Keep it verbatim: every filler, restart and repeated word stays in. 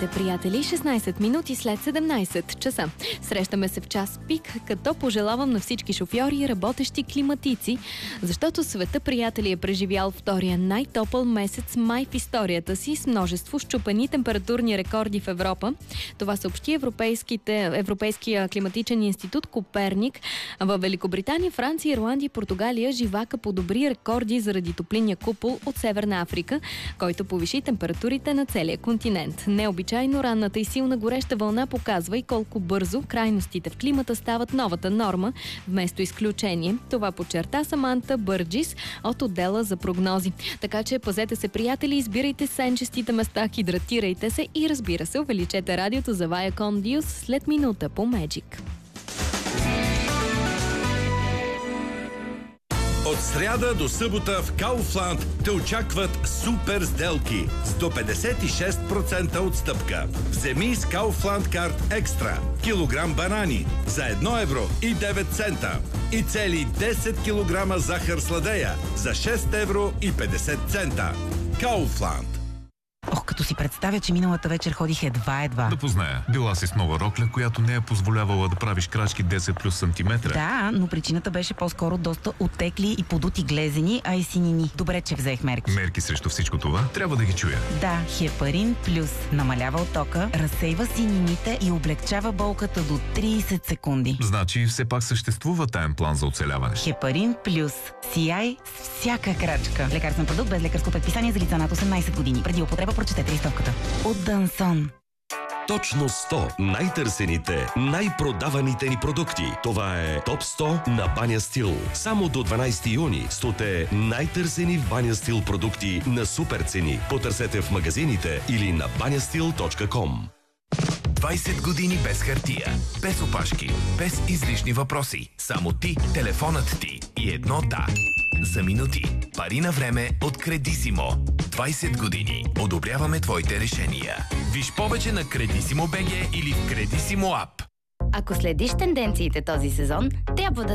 Здравейте, приятели! шестнайсет минути след седемнайсет часа. Срещаме се в час пик, като пожелавам на всички шофьори и работещи климатици, защото света, приятели, е преживял втория най-топъл месец май в историята си с множество счупени температурни рекорди в Европа. Това съобщи Европейския климатичен институт Коперник. В Великобритания, Франция, Ирландия и Португалия живака подобри рекорди заради топлинния купол от Северна Африка, който повиши температурите на целия континент. Необичайно ранната и силна гореща вълна показва и колко бързо крайностите в климата стават новата норма, вместо изключение. Това подчерта Саманта Бърджис от отдела за прогнози. Така че пазете се, приятели, избирайте сенчестите места, хидратирайте се и, разбира се, увеличете радиото за Viacom Deals след минута по Magic. От сряда до събота в Kaufland те очакват супер сделки с до петдесет и шест процента отстъпка. Вземи с Kaufland Card Extra килограм банани за едно евро и девет цента и цели десет килограма захар сладея за шест евро и петдесет цента. Kaufland. Ох, като си представя, че миналата вечер ходих едва-едва. Да позная. Била си с нова рокля, която не е позволявала да правиш крачки десет плюс сантиметра. Да, но причината беше по-скоро доста оттекли и подути глезени, а и синини. Добре, че взех мерки. Мерки срещу всичко това? Трябва да ги чуя. Да, Хепарин Плюс намалява оттока, разсейва синините и облегчава болката до трийсет секунди. Значи все пак съществува таен план за оцеляване. Хепарин Плюс. Сияй с всяка крачка. Лекарствен продукт без лекарско предписание за лица над осемнайсет години. Преди употреба прочетете листовката. От Дансон. Точно сто най-търсените, най-продаваните ни продукти. Това е Топ сто на Баня Стил. Само до дванайсети юни стоте най-търсени в Баня Стил продукти на супер цени. Потърсете в магазините или на банястил точка ком. двайсет години без хартия, без опашки, без излишни въпроси. Само ти, телефонът ти и едно да. За минути. Пари на време от Кредисимо. двайсет години. Одобряваме твоите решения. Виж повече на Кредисимо точка би джи или в Кредисимо ап. Ако следиш тенденциите този сезон, трябва да